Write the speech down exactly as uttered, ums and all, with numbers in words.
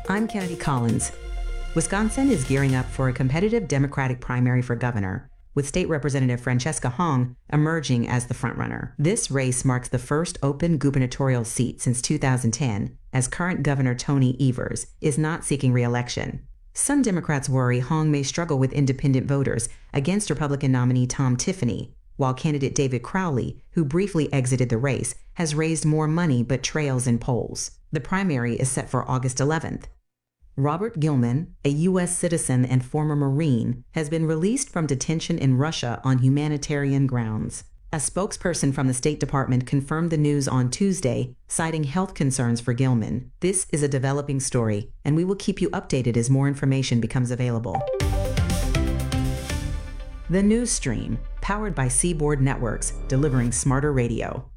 I'm Kennedy Collins. Wisconsin is gearing up for a competitive Democratic primary for governor, with State Representative Francesca Hong emerging as the frontrunner. This race marks the first open gubernatorial seat since two thousand ten, as current Governor Tony Evers is not seeking re-election. Some Democrats worry Hong may struggle with independent voters against Republican nominee Tom Tiffany, while candidate David Crowley, who briefly exited the race, has raised more money but trails in polls. The primary is set for August eleventh. Robert Gilman, a U S citizen and former Marine, has been released from detention in Russia on humanitarian grounds. A spokesperson from the State Department confirmed the news on Tuesday, citing health concerns for Gilman. This is a developing story, and we will keep you updated as more information becomes available. The News Stream, powered by Seaboard Networks, delivering smarter radio.